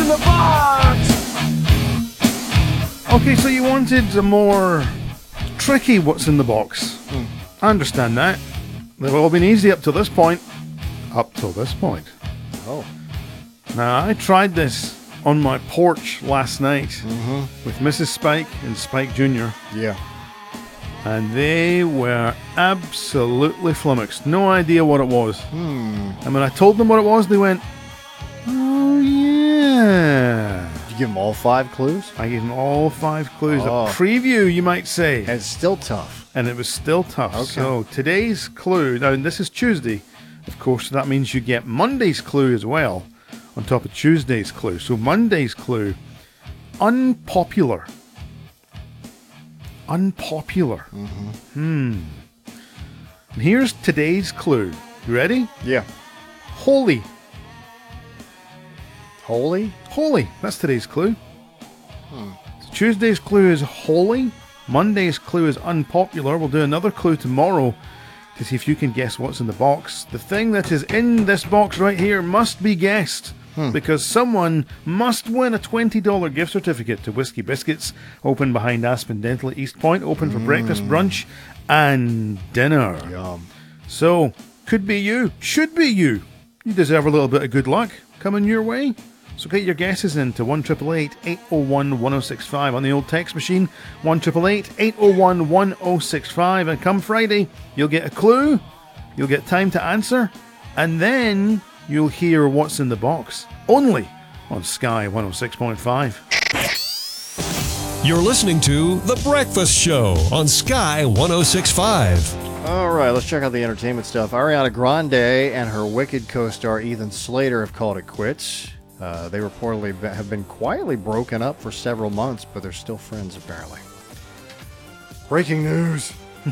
in the box? Okay, so you wanted a more tricky what's in the box. I understand that. They've all been easy up to this point. Up till this point. Oh. Now, I tried this on my porch last night with Mrs. Spike and Spike Jr. Yeah. And they were absolutely flummoxed. No idea what it was. And when I told them what it was, they went, "Oh, yeah." Did you give them all 5 clues? I gave them all 5 clues. Oh. A preview, you might say. And it's still tough. And it was still tough. Okay. So today's clue, now this is Tuesday, of course, so that means you get Monday's clue as well on top of Tuesday's clue. So Monday's clue, unpopular. Unpopular. And here's today's clue. You ready? Yeah. Holy. Holy? Holy. That's today's clue. So Tuesday's clue is holy. Monday's clue is unpopular. We'll do another clue tomorrow to see if you can guess what's in the box. The thing that is in this box right here must be guessed because someone must win a $20 gift certificate to Whiskey Biscuits, open behind Aspen Dental at East Point, open for breakfast, brunch, and dinner. Yum. So, could be you, should be you. You deserve a little bit of good luck coming your way. So get your guesses in to 1-888-801-1065 on the old text machine, 1-888-801-1065, and come Friday, you'll get a clue, you'll get time to answer, and then you'll hear what's in the box, only on Sky 106.5. You're listening to The Breakfast Show on Sky 106.5. All right, let's check out the entertainment stuff. Ariana Grande and her Wicked co-star Ethan Slater have called it quits. They reportedly have been quietly broken up for several months, but they're still friends apparently. Breaking news.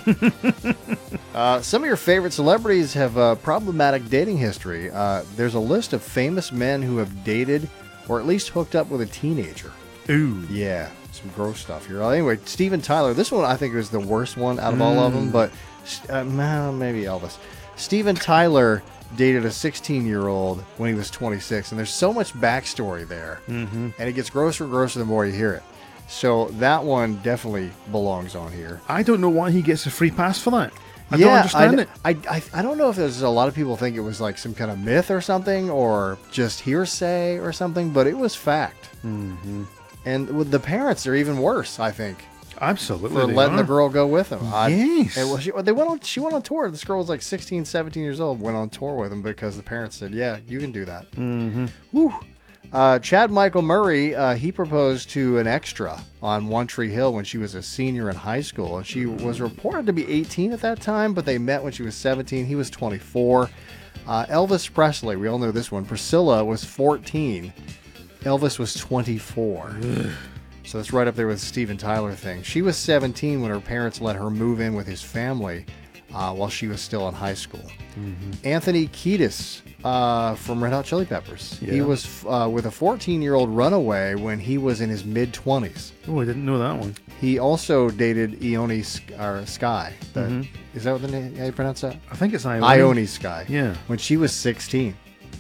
Some of your favorite celebrities have problematic dating history. There's a list of famous men who have dated or at least hooked up with a teenager. Ooh. Yeah, some gross stuff here. Anyway, Steven Tyler. This one I think was the worst one out of all of them, but maybe Elvis. Steven Tyler dated a 16-year-old when he was 26, and there's so much backstory there, and it gets grosser and grosser the more you hear it. So that one definitely belongs on here. I don't know why he gets a free pass for that. I don't understand it. I don't know if there's a lot of people think it was like some kind of myth or something, or just hearsay or something, but it was fact. And with the parents, are even worse, I think. Absolutely. For letting the girl go with him. Yes. She went on tour. This girl was like 16, 17 years old, went on tour with him because the parents said, yeah, you can do that. Woo. Chad Michael Murray, he proposed to an extra on One Tree Hill when she was a senior in high school. And she was reported to be 18 at that time, but they met when she was 17. He was 24. Elvis Presley, we all know this one. Priscilla was 14. Elvis was 24. So that's right up there with the Steven Tyler thing. She was 17 when her parents let her move in with his family while she was still in high school. Anthony Kiedis from Red Hot Chili Peppers. Yeah. He was with a 14-year-old runaway when he was in his mid-20s. Oh, I didn't know that one. He also dated Ione Sky. Is that what the name? How you pronounce that? I think it's Ione. Ione Sky. Yeah. When she was 16.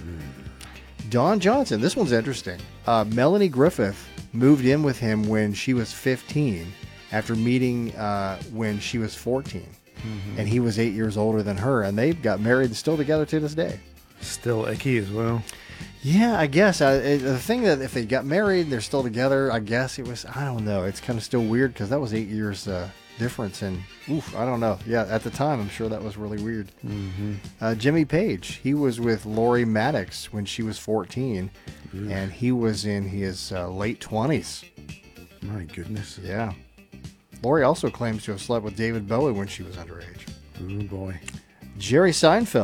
Don Johnson. This one's interesting. Melanie Griffith moved in with him when she was 15 after meeting when she was 14. And he was 8 years older than her, and they got married and still together to this day. Still icky as well. Yeah, I guess. The thing that if they got married, they're still together, I guess it was, I don't know. It's kind of still weird because that was 8 years difference. And I don't know. Yeah, at the time, I'm sure that was really weird. Jimmy Page, he was with Lori Maddox when she was 14, and he was in his late 20s. My goodness. Yeah. Lori also claims to have slept with David Bowie when she was underage. Oh, boy. Jerry Seinfeld.